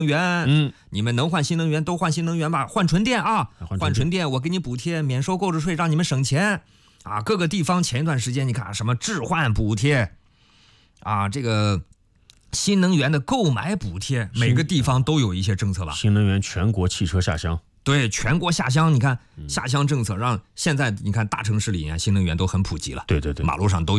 源， 你们能换新能源都换新能源吧，换纯电啊，换纯电我给你补贴，免收购置税，让你们省钱啊。各个地方前一段时间你看什么置换补贴啊，这个新能源的购买补贴，每个地方都有一些政策吧。 新能源全国汽车下乡。 对，全国下乡，你看下乡政策让现在你看大城市里新能源都很普及了， 对对对， 马路上都有。